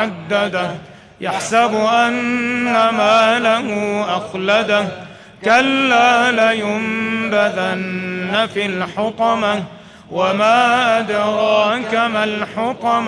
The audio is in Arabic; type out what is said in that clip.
عدده يحسب أن ماله أخلده كلا لينبذن في الحطمة وما أدراك ما الحطمة